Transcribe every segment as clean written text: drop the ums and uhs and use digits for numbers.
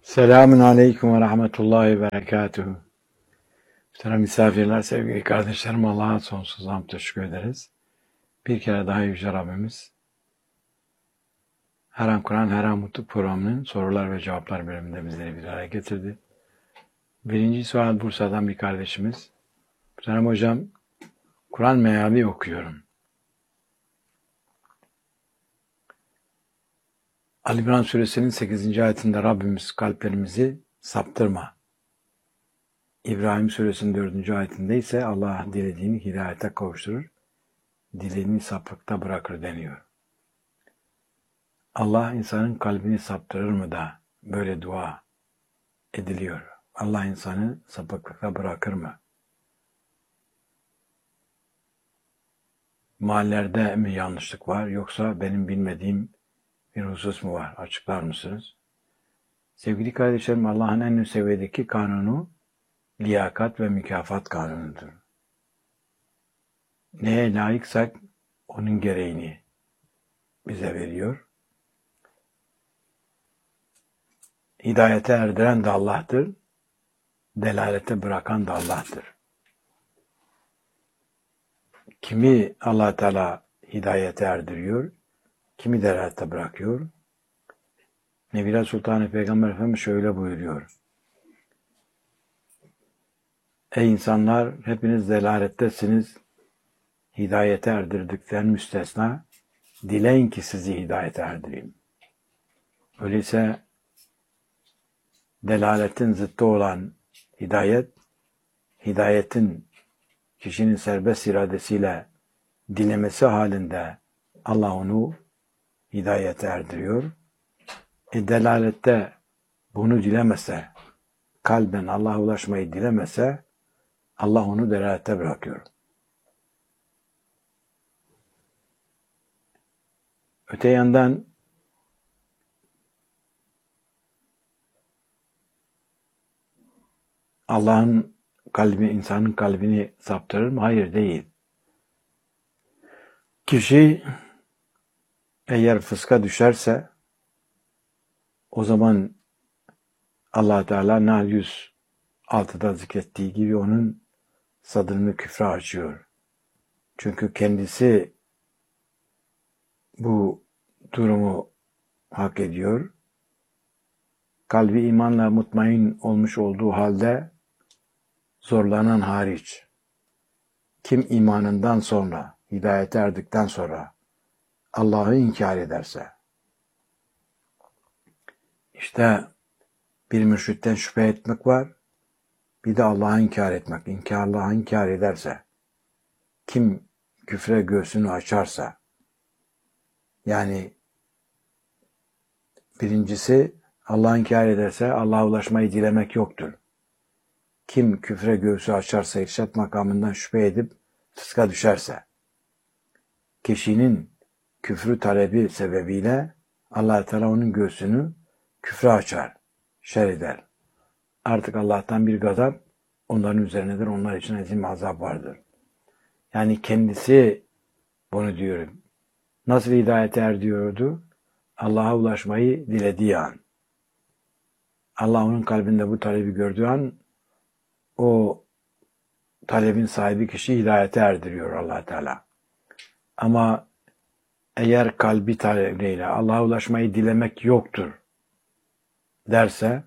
Selamun Aleyküm ve Rahmetullahi ve Berekatuhu. Muhterem misafirler, sevgili kardeşlerim, Allah'a sonsuz hamd teşekkür ederiz. Bir kere daha Yüce Rabbimiz Her An Kur'an, Her An Mutlu programının sorular ve cevaplar bölümünde bizleri bir araya getirdi. Birinci sual Bursa'dan bir kardeşimiz. Muhterem hocam, Kur'an meali okuyorum. Ali İmran suresinin 8. ayetinde Rabbimiz kalplerimizi saptırma. İbrahim suresinin 4. ayetinde ise Allah dilediğini hidayete kavuşturur, dilediğini sapıkta bırakır deniyor. Allah insanın kalbini saptırır mı da böyle dua ediliyor? Allah insanı sapıklıkta bırakır mı? Mahallelerde mi yanlışlık var yoksa benim bilmediğim bir husus mu var? Açıklar mısınız? Sevgili kardeşlerim, Allah'ın en üst seviyedeki kanunu liyakat ve mükafat kanunudur. Neye layıksak onun gereğini bize veriyor. Hidayete erdiren de Allah'tır, delalete bırakan da Allah'tır. Kimi Allah Teala hidayete erdiriyor, kimi delalete bırakıyor. Nebiler Sultanı Peygamber Efendimiz şöyle buyuruyor. Ey insanlar, hepiniz delalettesiniz, hidayete erdirdikten müstesna, dileyin ki sizi hidayete erdireyim. Öyleyse delaletin zıttı olan hidayetin kişinin serbest iradesiyle dilemesi halinde Allah onu hidayete erdiriyor. Delalette bunu dilemese, kalben Allah'a ulaşmayı dilemese, Allah onu delalette bırakıyor. Öte yandan Allah'ın kalbi, insanın kalbini saptırır mı? Hayır, değil. Kişi eğer fıska düşerse, o zaman Allah Teala Nahl 106'da zikrettiği gibi onun sadrını küfre açıyor. Çünkü kendisi bu durumu hak ediyor. Kalbi imanla mutmain olmuş olduğu halde zorlanan hariç, kim imanından sonra, hidayete erdikten sonra Allah'ı inkar ederse, işte bir mürşitten şüphe etmek var, bir de Allah'ı inkar etmek. Allah'ı inkar ederse, kim küfre göğsünü açarsa, yani birincisi Allah'ı inkar ederse Allah'a ulaşmayı dilemek yoktur. Kim küfre göğsü açarsa, irşat makamından şüphe edip fıska düşerse, kişinin küfrü talebi sebebiyle Allah Teala onun göğsünü küfre açar, şer eder. Artık Allah'tan bir gazap onların üzerinedir, onlar için azim azap vardır. Yani kendisi bunu diyor. Nasıl hidayete erdiyordu? Allah'a ulaşmayı dilediği an. Allah onun kalbinde bu talebi gördüğü an, o talebin sahibi kişi hidayete erdiriyor Allah Teala. Ama eğer kalbi talebiyle Allah'a ulaşmayı dilemek yoktur derse,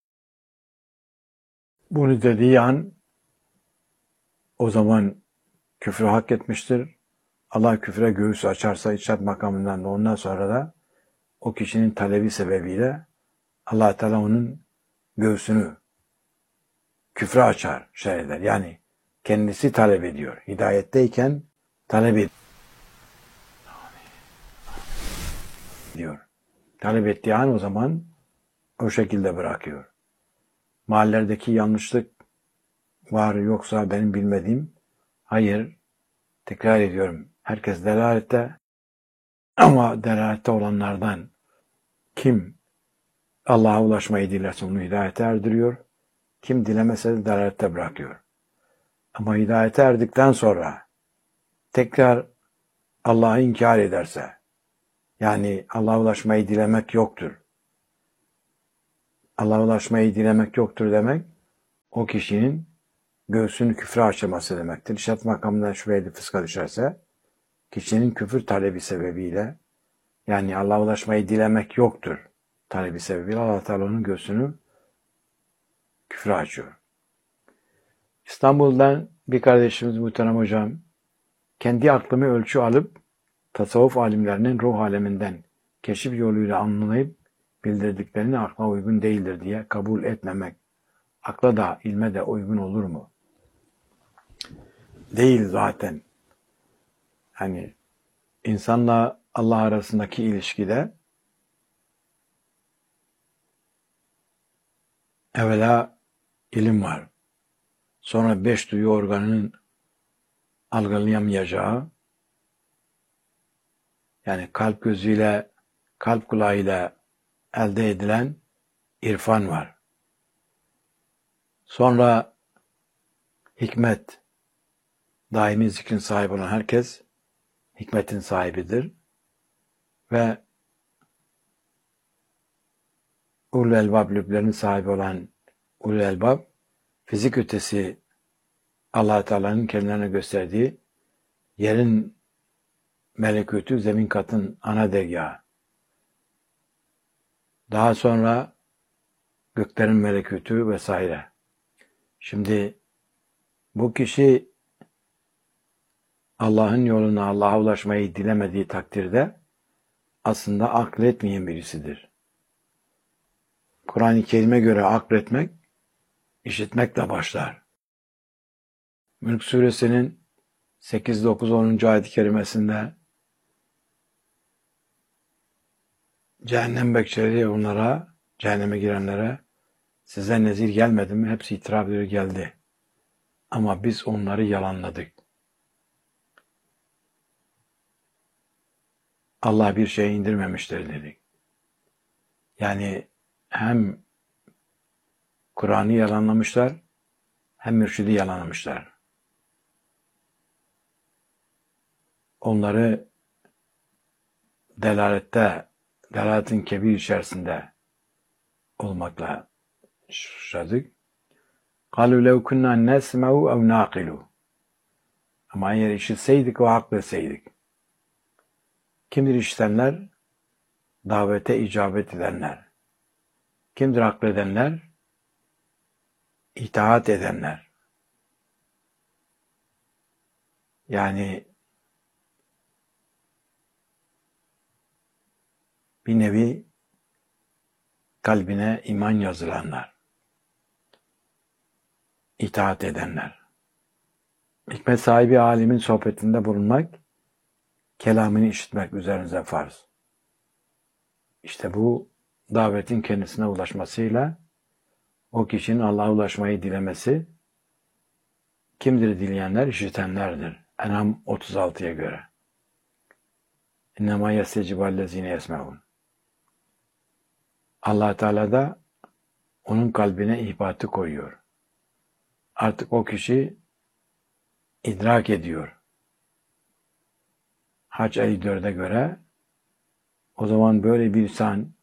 bunu dediği an o zaman küfrü hak etmiştir. Allah küfre göğüs açarsa irşat makamından da ondan sonra da o kişinin talebi sebebiyle Allah Teala onun göğsünü küfre açar, şer eder. Yani kendisi talep ediyor. Hidayetteyken talep ediyor. Talep ettiği an o zaman o şekilde bırakıyor. Mahallelerdeki yanlışlık var yoksa benim bilmediğim, hayır, tekrar ediyorum. Herkes delalette, ama delalette olanlardan kim Allah'a ulaşmayı dilerse onu hidayete erdiriyor. Kim dilemese de delalette bırakıyor. Ama hidayete erdikten sonra tekrar Allah'ı inkar ederse, yani Allah'a ulaşmayı dilemek yoktur, Allah'a ulaşmayı dilemek yoktur demek, o kişinin göğsünü küfre açması demektir. İşaret makamından şüpheli fıska düşerse, kişinin küfür talebi sebebiyle, yani Allah'a ulaşmayı dilemek yoktur talebi sebebiyle Allah Teala onun göğsünü küfre açıyor. İstanbul'dan bir kardeşimiz muhterem hocam, kendi aklımı ölçü alıp tasavvuf alimlerinin ruh aleminden keşif yoluyla anlayıp bildirdiklerini akla uygun değildir diye kabul etmemek, akla da ilme de uygun olur mu? Değil zaten. Hani insanla Allah arasındaki ilişkide evvela ilim var. Sonra 5 duyu organının algılayamayacağı, yani kalp gözüyle, kalp kulağıyla elde edilen irfan var. Sonra hikmet, daimi zikrin sahibi olan herkes hikmetin sahibidir. Ve ulul elbab lüblerinin sahibi olan ulul elbab, fizik ötesi Allah Teala'nın kendilerine gösterdiği yerin melekûtü, zemin katın ana dergahı. Daha sonra göklerin melekûtü vesaire. Şimdi bu kişi Allah'ın yoluna, Allah'a ulaşmayı dilemediği takdirde aslında akletmeyen birisidir. Kur'an-ı Kerim'e göre akletmek, işitmekle başlar. Mülk Suresinin 8, 9, 10. ayet-i kerimesinde cehennem bekçileri onlara, cehenneme girenlere, size nezir gelmedi mi? Hepsi itiraf ediyor, geldi. Ama biz onları yalanladık. Allah bir şey indirmemiştir dedik. Yani hem Kur'an'ı yalanlamışlar, hem mürşidi yalanlamışlar. Onları delaletin kebir içerisinde olmakla suçladık. قَالُوا لَوْ كُنَّا نَسْمَعُ اَوْ نَاقِلُوا Ama eğer işitseydik ve akletseydik. Kimdir işitenler? Davete icabet edenler. Kimdir akledenler? İtaat edenler. Yani bir nevi kalbine iman yazılanlar. İtaat edenler. Hikmet sahibi alimin sohbetinde bulunmak, kelamını işitmek üzerinize farz. İşte bu davetin kendisine ulaşmasıyla o kişinin Allah'a ulaşmayı dilemesi, kimdir dileyenler? İşitenlerdir. En'am 36'ya göre. İnnemâ yestecibâllezîne yesmeûn. Allah Teala da onun kalbine ihbatı koyuyor. Artık o kişi idrak ediyor. Hac 54'e göre o zaman böyle bir insan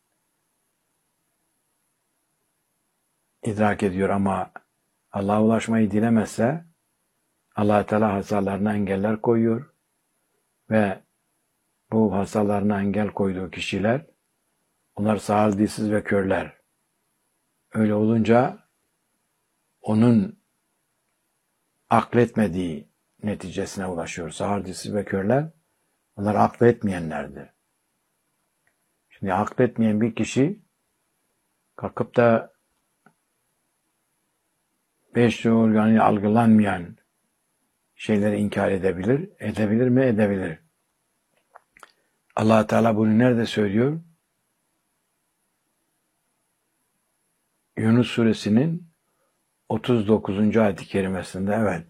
idrak ediyor ama Allah'a ulaşmayı dilemezse Allah Teala hastalarına engeller koyuyor ve bu hastalarına engel koyduğu kişiler onlar sağır, dilsiz ve körler. Öyle olunca onun akletmediği neticesine ulaşıyor. Sağır, dilsiz ve körler onlar akletmeyenlerdir. Şimdi akletmeyen bir kişi kalkıp da 5 organı algılanmayan şeyleri inkar edebilir. Edebilir mi? Edebilir. Allah Teala bunu nerede söylüyor? Yunus suresinin 39. ayet-i kerimesinde, evet.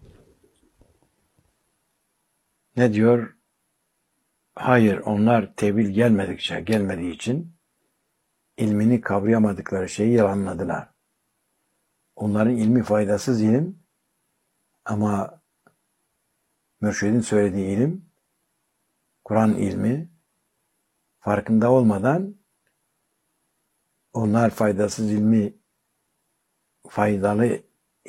Ne diyor? Hayır, onlar tevil gelmediği için ilmini kavrayamadıkları şeyi yalanladılar. Onların ilmi faydasız ilim ama mürşidin söylediği ilim, Kur'an ilmi farkında olmadan Onlar faydasız ilmi faydalı